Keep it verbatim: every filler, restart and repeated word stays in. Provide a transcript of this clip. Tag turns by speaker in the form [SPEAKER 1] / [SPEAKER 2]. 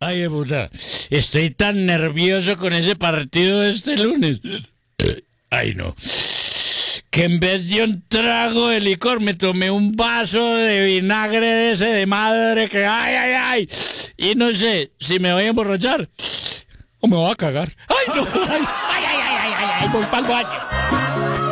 [SPEAKER 1] Ay, puta, estoy tan nervioso con ese partido de este lunes. Ay, no. Que en vez de un trago de licor me tomé un vaso de vinagre de ese de madre que ay, ay, ay. Y no sé si me voy a emborrachar o me voy a cagar. Ay, no. Ay, ay, ay, ay, ay, ay, voy para el baño.